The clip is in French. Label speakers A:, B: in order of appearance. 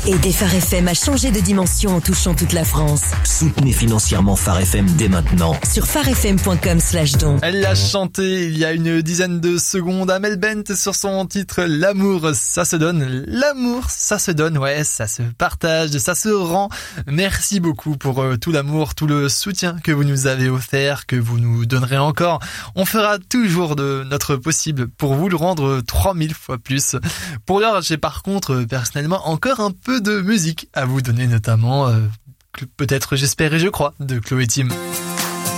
A: Aidez Phare FM à changer de dimension en touchant toute la France.
B: Soutenez financièrement Phare FM dès maintenant.
A: Sur pharefm.com/don.
C: Elle l'a chanté il y a une dizaine de secondes, Amel Bent, sur son titre L'amour, ça se donne. L'amour, ça se donne, ouais, ça se partage, ça se rend. Merci beaucoup pour tout l'amour, tout le soutien que vous nous avez offert, que vous nous donnerez encore. On fera toujours de notre possible pour vous le rendre 3000 fois plus. Pour l'heure, j'ai par contre personnellement encore un peu de musique à vous donner, notamment peut-être J'espère et je crois de Chloé Tim.